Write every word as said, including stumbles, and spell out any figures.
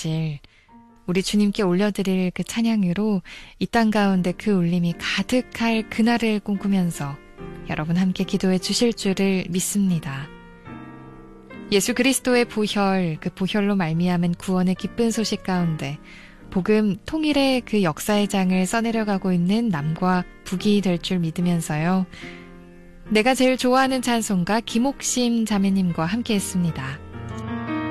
며칠 우리 주님께 올려드릴 그 찬양으로 이 땅 가운데 그 울림이 가득할 그날을 꿈꾸면서 여러분 함께 기도해 주실 줄을 믿습니다. 예수 그리스도의 보혈, 그 보혈로 말미암은 구원의 기쁜 소식 가운데 복음 통일의 그 역사의 장을 써내려가고 있는 남과 북이 될 줄 믿으면서요. 내가 제일 좋아하는 찬송가 김옥심 자매님과 함께 했습니다.